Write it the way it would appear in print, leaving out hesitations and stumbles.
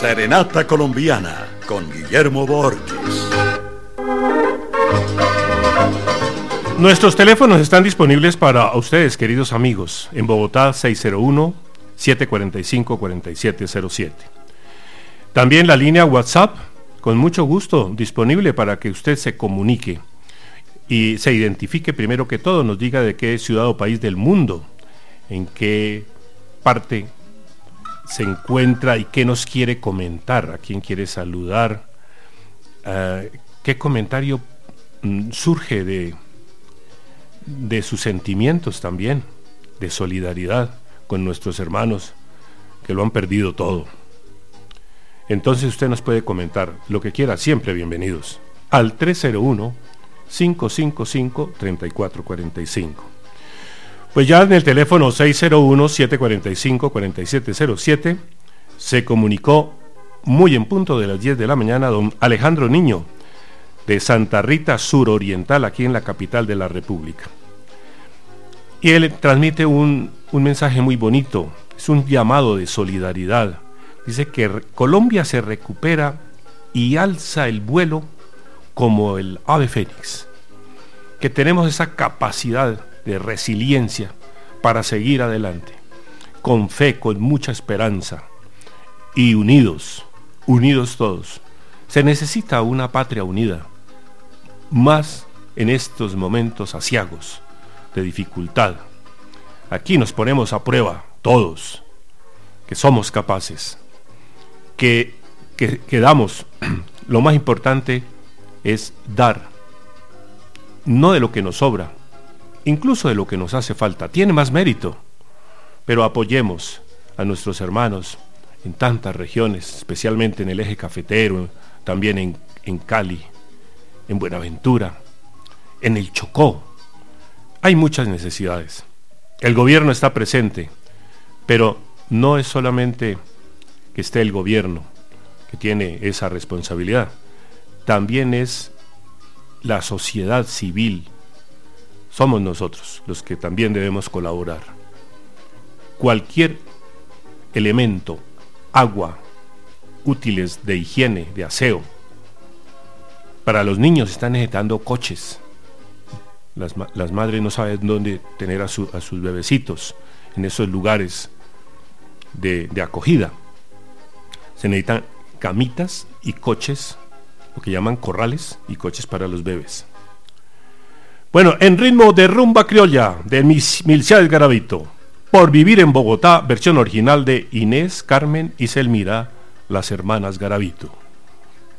Serenata Colombiana con Guillermo Borges. Nuestros teléfonos están disponibles para ustedes, queridos amigos. En Bogotá, 601-745-4707. También la línea WhatsApp, con mucho gusto, disponible para que usted se comunique y se identifique primero que todo, nos diga de qué ciudad o país del mundo, en qué parte se encuentra y qué nos quiere comentar, a quién quiere saludar, qué comentario surge de sus sentimientos también, de solidaridad con nuestros hermanos que lo han perdido todo. Entonces usted nos puede comentar lo que quiera, siempre bienvenidos, al 301-555-3445. Pues ya en el teléfono 601-745-4707 se comunicó muy en punto de las 10 de la mañana don Alejandro Niño, de Santa Rita Suroriental, aquí en la capital de la República. Y él transmite un mensaje muy bonito, es un llamado de solidaridad. Dice que Colombia se recupera y alza el vuelo como el ave fénix, que tenemos esa capacidad de resiliencia para seguir adelante, con fe, con mucha esperanza y unidos todos. Se necesita una patria unida, más en estos momentos aciagos de dificultad. Aquí nos ponemos a prueba todos, que somos capaces, que damos. Lo más importante es dar, no de lo que nos sobra, incluso de lo que nos hace falta, tiene más mérito, pero apoyemos a nuestros hermanos en tantas regiones, especialmente en el eje cafetero, también en Cali, en Buenaventura, en el Chocó. Hay muchas necesidades. El gobierno está presente, pero no es solamente que esté el gobierno que tiene esa responsabilidad, también es la sociedad civil. Somos nosotros los que también debemos colaborar. Cualquier elemento, agua, útiles de higiene, de aseo. Para los niños están necesitando coches. Las madres no saben dónde tener a sus bebecitos en esos lugares de acogida. Se necesitan camitas y coches, lo que llaman corrales y coches para los bebés. Bueno, en ritmo de rumba criolla de Milciades Garavito, Por vivir en Bogotá, versión original de Inés, Carmen y Selmira, las hermanas Garavito.